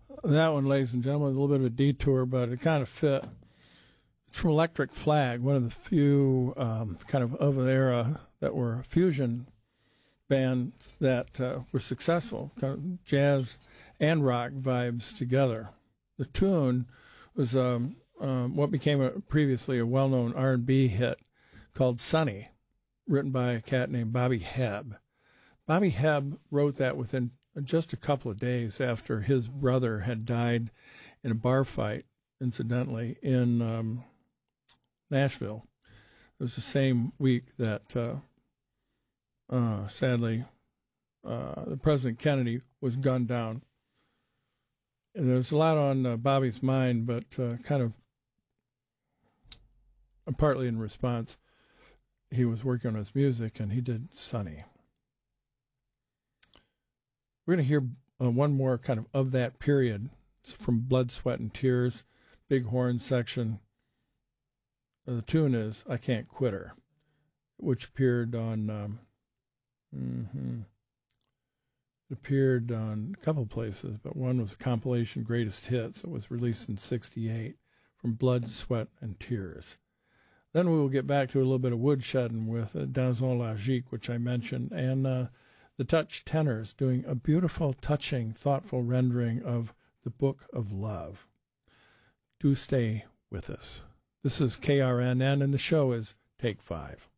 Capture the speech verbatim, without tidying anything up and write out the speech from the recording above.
That one, ladies and gentlemen, a little bit of a detour, but it kind of fit. It's from Electric Flag, one of the few um, kind of of the era that were fusion bands that uh, were successful, kind of jazz and rock vibes together. The tune was um, um, what became a, previously a well-known R and B hit called Sunny, written by a cat named Bobby Hebb. Bobby Hebb wrote that within just a couple of days after his brother had died in a bar fight, incidentally, in um, Nashville. It was the same week that, uh, uh, sadly, uh, the President Kennedy was gunned down. And there's a lot on uh, Bobby's mind, but uh, kind of uh, partly in response, he was working on his music, and he did Sunny. We're going to hear uh, one more kind of of that period. It's from Blood, Sweat, and Tears, big horn section. Uh, the tune is I Can't Quit Her, which appeared on um, mm-hmm, it appeared on a couple places, but one was a compilation Greatest Hits. It was released in sixty-eight from Blood, Sweat, and Tears. Then we will get back to a little bit of woodshedding with uh, Danson Logique, which I mentioned, and uh, the Touch Tenors doing a beautiful, touching, thoughtful rendering of the Book of Love. Do stay with us. This is K R N N, and the show is Take Five.